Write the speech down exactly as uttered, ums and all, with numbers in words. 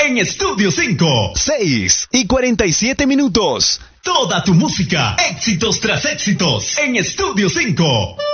en Estudio cinco. seis y cuarenta y siete minutos. Toda tu música, éxitos tras éxitos, en Estudio cinco.